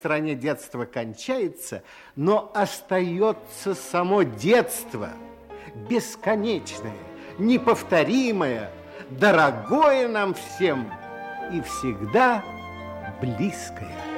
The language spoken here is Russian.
стране детство кончается, но остается само детство, бесконечное, неповторимое, дорогое нам всем и всегда близкое.